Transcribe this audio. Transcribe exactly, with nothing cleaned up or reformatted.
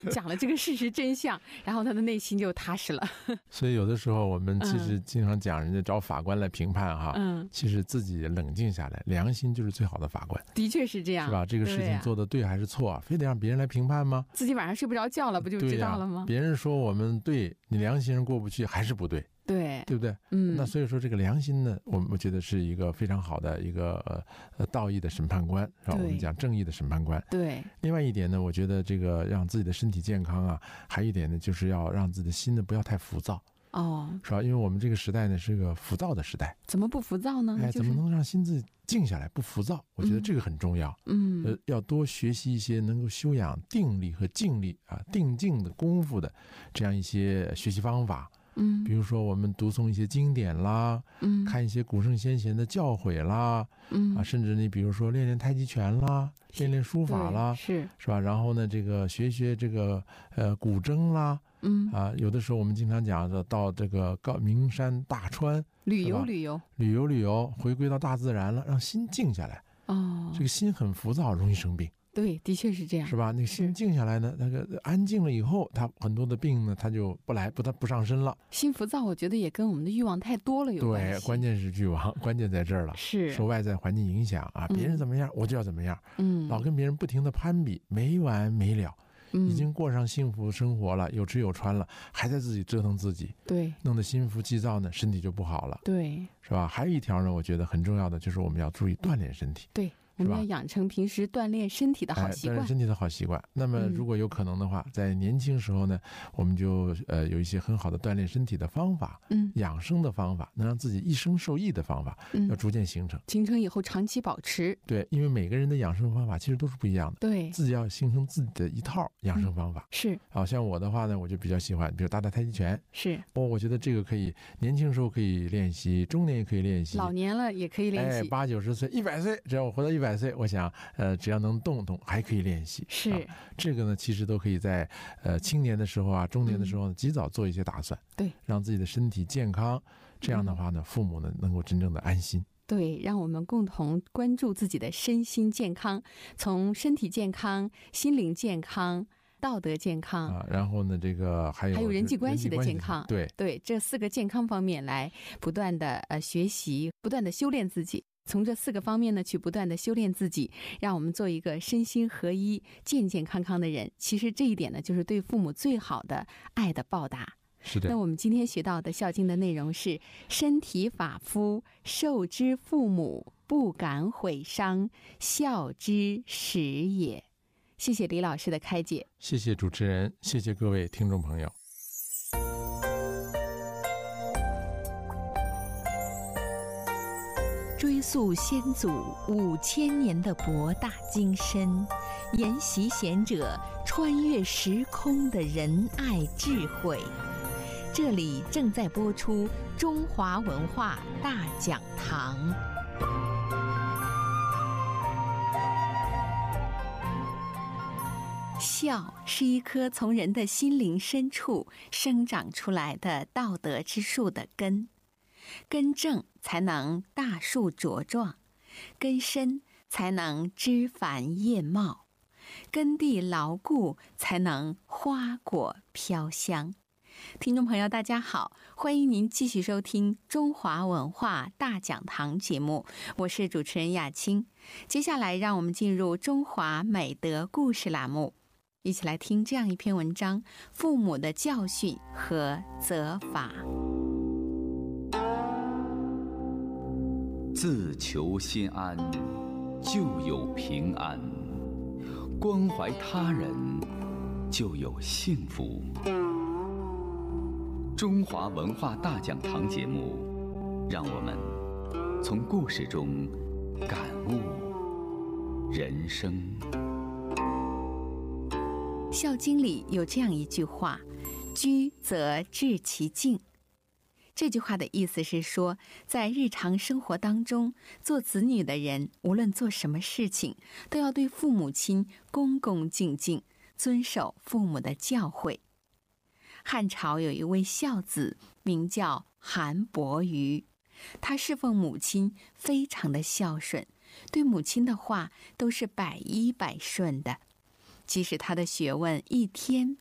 讲了这个事实真相，然后他的内心就踏实了。 所以有的时候我们其实经常讲人家找法官来评判哈， 嗯， 其实自己冷静下来，良心就是最好的法官。 的确是这样， 是吧？这个事情做得对还是错，非得让别人来评判吗？ 自己晚上睡不着觉了，不就知道了吗？ 别人说我们对，你良心上过不去，还是不对。 对， 对不对？ 嗯， 那所以说这个良心呢，我我觉得是一个非常好的一个呃道义的审判官，是吧？我们讲正义的审判官。 对。 另外一点呢，我觉得这个让自己的身体健康啊，还有一点呢，就是要让自己的心呢不要太浮躁。 哦， 是吧？因为我们这个时代呢是个浮躁的时代。 怎么不浮躁呢？ 哎，怎么能让心自静下来不浮躁？我觉得这个很重要。 嗯， 呃，要多学习一些能够修养定力和静力啊、定静的功夫的这样一些学习方法。 嗯， 比如说我们读诵一些经典啦， 嗯， 看一些古圣先贤的教诲啦， 嗯啊，甚至你比如说练练太极拳啦，练练书法啦， 是是吧？然后呢，这个学学这个呃古筝啦， 嗯啊，有的时候我们经常讲的到这个高名山大川旅游旅游旅游旅游，回归到大自然了，让心静下来。 哦， 这个心很浮躁，容易生病。 对，的确是这样， 是吧？那个心静下来呢，那个安静了以后，它很多的病呢，它就不来，不它不上身了。 心浮躁，我觉得也跟我们的欲望太多了有关系。 对，关键是欲望，关键在这儿了。 是受外在环境影响啊，别人怎么样，我就要怎么样。 嗯， 老跟别人不停的攀比，没完没了。 嗯， 已经过上幸福生活了，有吃有穿了，还在自己折腾自己， 对， 弄得心浮气躁呢，身体就不好了。 对， 是吧？还有一条呢，我觉得很重要的就是我们要注意锻炼身体。 对。我们要养成平时锻炼身体的好习惯， 哎、锻炼身体的好习惯。那么，如果有可能的话，嗯、在年轻时候呢，我们就呃有一些很好的锻炼身体的方法，嗯，养生的方法，能让自己一生受益的方法，嗯，要逐渐形成， 形成以后长期保持。 对，因为每个人的养生方法其实都是不一样的， 对， 自己要形成自己的一套养生方法。 嗯、是， 好像我的话呢，我就比较喜欢，比如打打太极拳， 是， 哦，我觉得这个可以，年轻时候可以练习，中年也可以练习， 老年了也可以练习， 哎，八九十岁、一百岁，只要我活到一百岁，我想。呃，只要能动动，还可以练习。 是、 啊、这个呢，其实都可以在呃青年的时候啊，中年的时候呢，及早做一些打算。 对， 让自己的身体健康，这样的话呢，父母呢能够真正的安心。 对，让我们共同关注自己的身心健康，从身体健康、心灵健康、道德健康啊，然后呢，这个还有还有人际关系的健康。 对对，这四个健康方面来不断的呃学习，不断的修炼自己。从这四个方面呢，去不断的修炼自己，让我们做一个身心合一、健健康康的人。其实这一点呢，就是对父母最好的爱的报答。 是的。 那我们今天学到的孝经的内容是：身体发肤，受之父母，不敢毁伤，孝之始也。谢谢李老师的开解。 谢谢主持人，谢谢各位听众朋友。 追溯先祖五千年的博大精深，研习贤者穿越时空的仁爱智慧。这里正在播出中华文化大讲堂。孝是一棵从人的心灵深处生长出来的道德之树的根。根正才能大树茁壮，根深才能枝繁叶茂，根蒂牢固才能花果飘香。听众朋友大家好，欢迎您继续收听中华文化大讲堂节目，我是主持人雅青。接下来让我们进入中华美德故事栏目，一起来听这样一篇文章：父母的教训和责罚。 自求心安，就有平安；关怀他人，就有幸福。中华文化大讲堂节目，让我们从故事中感悟人生。 孝经里有这样一句话：居则治其境。这句话的意思是说，在日常生活当中，做子女的人无论做什么事情，都要对父母亲恭恭敬敬，遵守父母的教诲。汉朝有一位孝子，名叫韩伯瑜，他侍奉母亲非常的孝顺，对母亲的话都是百依百顺的。 即使他的学问一天